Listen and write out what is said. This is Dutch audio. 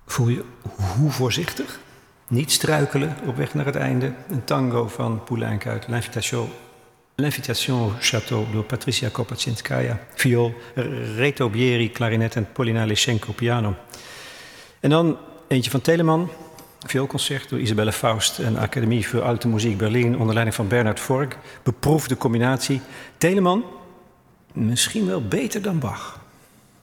Voel je hoe voorzichtig? Niet struikelen op weg naar het einde. Een tango van Poulenc uit L'Invitation au Château door Patricia Kopaczinskaya. Viool, Reto Bieri, klarinet en Polina Leschenko, piano. En dan eentje van Telemann. Vioolconcert door Isabelle Faust en Academie voor Alte Muziek Berlin onder leiding van Bernhard Vork. Beproefde combinatie. Telemann, misschien wel beter dan Bach.